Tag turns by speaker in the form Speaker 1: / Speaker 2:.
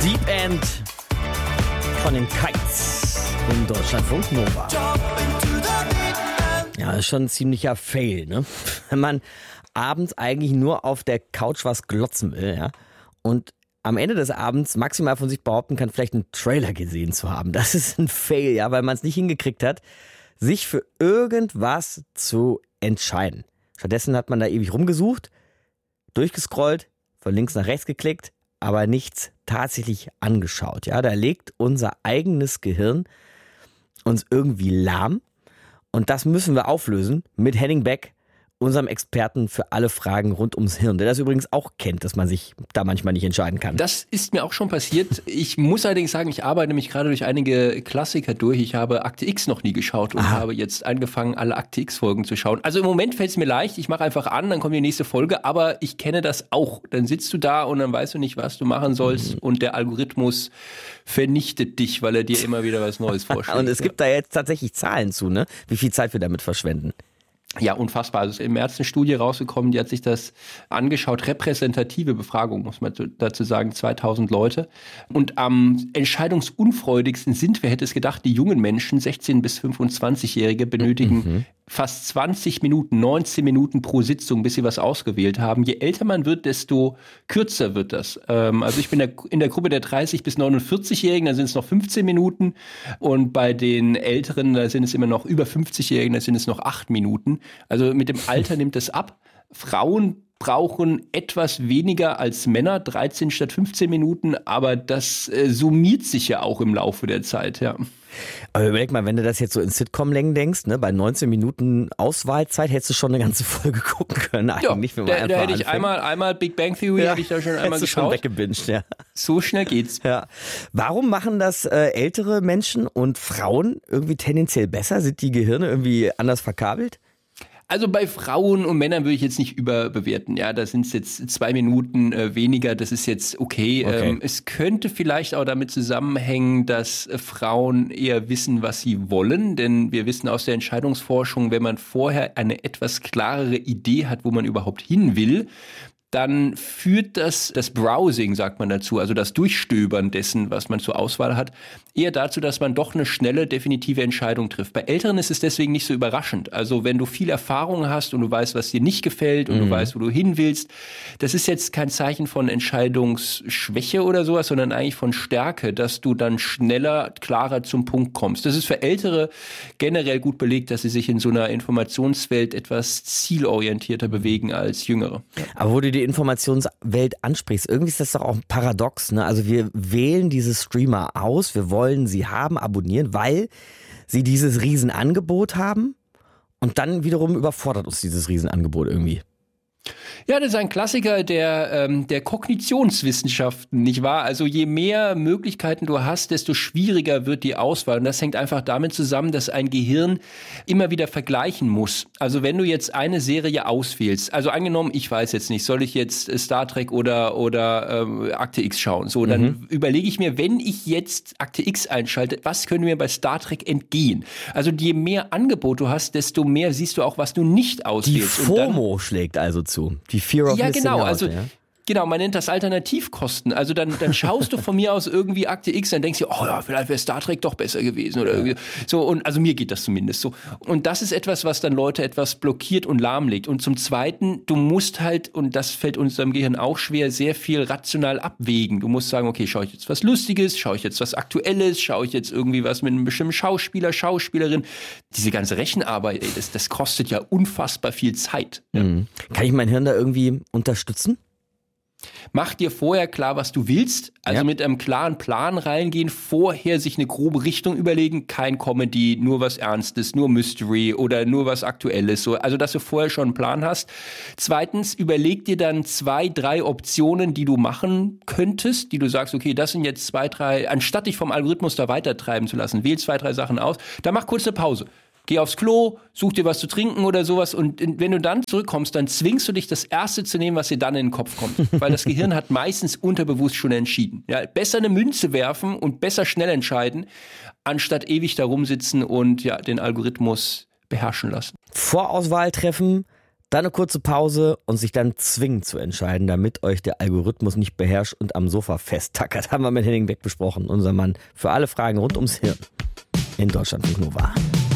Speaker 1: Deep End von den Kites im Deutschlandfunk Nova. Ja, ist schon ein ziemlicher Fail, ne? Wenn man abends eigentlich nur auf der Couch was glotzen will, ja, und am Ende des Abends maximal von sich behaupten kann, vielleicht einen Trailer gesehen zu haben. Das ist ein Fail, ja, weil man es nicht hingekriegt hat, sich für irgendwas zu entscheiden. Stattdessen hat man da ewig rumgesucht, durchgescrollt, von links nach rechts geklickt, aber nichts tatsächlich angeschaut. Ja, da legt unser eigenes Gehirn uns irgendwie lahm. Und das müssen wir auflösen mit Henning Beck, unserem Experten für alle Fragen rund ums Hirn, der das übrigens auch kennt, dass man sich da manchmal nicht entscheiden kann.
Speaker 2: Das ist mir auch schon passiert. Ich muss allerdings sagen, ich arbeite mich gerade durch einige Klassiker durch. Ich habe Akte X noch nie geschaut und habe jetzt angefangen, alle Akte X-Folgen zu schauen. Also im Moment fällt es mir leicht. Ich mache einfach an, dann kommt die nächste Folge. Aber ich kenne das auch. Dann sitzt du da und dann weißt du nicht, was du machen sollst. Und der Algorithmus vernichtet dich, weil er dir immer wieder was Neues vorschlägt.
Speaker 1: Und es gibt da jetzt tatsächlich Zahlen zu, ne? Wie viel Zeit wir damit verschwenden.
Speaker 2: Ja, unfassbar. Also im März eine Studie rausgekommen, die hat sich das angeschaut. Repräsentative Befragung, muss man dazu sagen, 2000 Leute. Und am entscheidungsunfreudigsten sind, wer hätte es gedacht, die jungen Menschen, 16- bis 25-Jährige, benötigen fast 20 Minuten, 19 Minuten pro Sitzung, bis sie was ausgewählt haben. Je älter man wird, desto kürzer wird das. Also ich bin in der Gruppe der 30- bis 49-Jährigen, da sind es noch 15 Minuten. Und bei den Älteren, da sind es immer noch über 50-Jährigen, da sind es noch 8 Minuten. Also mit dem Alter nimmt es ab. Frauen brauchen etwas weniger als Männer, 13 statt 15 Minuten, aber das summiert sich ja auch im Laufe der Zeit, ja.
Speaker 1: Aber überleg mal, wenn du das jetzt so in Sitcom-Längen denkst, ne, bei 19 Minuten Auswahlzeit hättest du schon eine ganze Folge gucken können eigentlich.
Speaker 2: Ja,
Speaker 1: wenn man
Speaker 2: da hätte ich einmal Big Bang Theory, hätte ich da schon einmal geschaut.
Speaker 1: Schon weggebinged, ja.
Speaker 2: So schnell geht's.
Speaker 1: Ja. Warum machen das ältere Menschen und Frauen irgendwie tendenziell besser? Sind die Gehirne irgendwie anders verkabelt?
Speaker 2: Also bei Frauen und Männern würde ich jetzt nicht überbewerten. Ja, da sind es jetzt 2 Minuten weniger. Das ist jetzt okay. Es könnte vielleicht auch damit zusammenhängen, dass Frauen eher wissen, was sie wollen. Denn wir wissen aus der Entscheidungsforschung, wenn man vorher eine etwas klarere Idee hat, wo man überhaupt hin will, dann führt das Browsing, sagt man dazu, also das Durchstöbern dessen, was man zur Auswahl hat, eher dazu, dass man doch eine schnelle, definitive Entscheidung trifft. Bei Älteren ist es deswegen nicht so überraschend. Also wenn du viel Erfahrung hast und du weißt, was dir nicht gefällt und du weißt, wo du hin willst, das ist jetzt kein Zeichen von Entscheidungsschwäche oder sowas, sondern eigentlich von Stärke, dass du dann schneller, klarer zum Punkt kommst. Das ist für Ältere generell gut belegt, dass sie sich in so einer Informationswelt etwas zielorientierter bewegen als Jüngere.
Speaker 1: Aber wo du die Informationswelt ansprichst, irgendwie ist das doch auch ein Paradox, ne? Also wir wählen diese Streamer aus, wir wollen sie haben, abonnieren, weil sie dieses Riesenangebot haben und dann wiederum überfordert uns dieses Riesenangebot irgendwie.
Speaker 2: Ja, das ist ein Klassiker der Kognitionswissenschaften, nicht wahr? Also je mehr Möglichkeiten du hast, desto schwieriger wird die Auswahl. Und das hängt einfach damit zusammen, dass ein Gehirn immer wieder vergleichen muss. Also wenn du jetzt eine Serie auswählst, also angenommen, ich weiß jetzt nicht, soll ich jetzt Star Trek oder Akte X schauen? So, dann überlege ich mir, wenn ich jetzt Akte X einschalte, was könnte mir bei Star Trek entgehen? Also je mehr Angebot du hast, desto mehr siehst du auch, was du nicht auswählst.
Speaker 1: Die FOMO schlägt also zu. Die Fear of Missing Out.
Speaker 2: Also genau, man nennt das Alternativkosten. Also dann schaust du von mir aus irgendwie Akte X, dann denkst du, oh ja, vielleicht wäre Star Trek doch besser gewesen oder irgendwie so. Und also mir geht das zumindest so. Und das ist etwas, was dann Leute etwas blockiert und lahmlegt. Und zum Zweiten, du musst halt, und das fällt unserem Gehirn auch schwer, sehr viel rational abwägen. Du musst sagen, okay, schaue ich jetzt was Lustiges, schaue ich jetzt was Aktuelles, schaue ich jetzt irgendwie was mit einem bestimmten Schauspieler, Schauspielerin. Diese ganze Rechenarbeit, ey, das kostet ja unfassbar viel Zeit. Ja.
Speaker 1: Kann ich mein Hirn da irgendwie unterstützen?
Speaker 2: Mach dir vorher klar, was du willst. Also mit einem klaren Plan reingehen, vorher sich eine grobe Richtung überlegen. Kein Comedy, nur was Ernstes, nur Mystery oder nur was Aktuelles. So, also, dass du vorher schon einen Plan hast. Zweitens, überleg dir dann 2, 3 Optionen, die du machen könntest, die du sagst, okay, das sind jetzt 2, 3, anstatt dich vom Algorithmus da weitertreiben zu lassen, wähl 2, 3 Sachen aus. Dann mach kurz eine Pause. Geh aufs Klo, such dir was zu trinken oder sowas und wenn du dann zurückkommst, dann zwingst du dich, das Erste zu nehmen, was dir dann in den Kopf kommt. Weil das Gehirn hat meistens unterbewusst schon entschieden. Ja, besser eine Münze werfen und besser schnell entscheiden, anstatt ewig da rumsitzen und ja, den Algorithmus beherrschen lassen.
Speaker 1: Vorauswahl treffen, Dann eine kurze Pause und sich dann zwingen zu entscheiden, damit euch der Algorithmus nicht beherrscht und am Sofa festtackert. Haben wir mit Henning Beck besprochen, unser Mann für alle Fragen rund ums Hirn in Deutschlandfunk Nova.